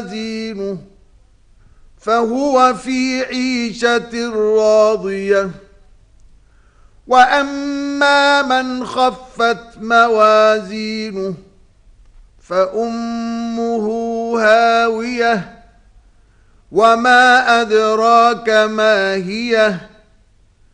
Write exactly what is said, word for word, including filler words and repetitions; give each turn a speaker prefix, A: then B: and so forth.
A: موازينه فهو في عيشة راضية وأما من خفت موازينه فأمه هاوية وما أدراك ما هي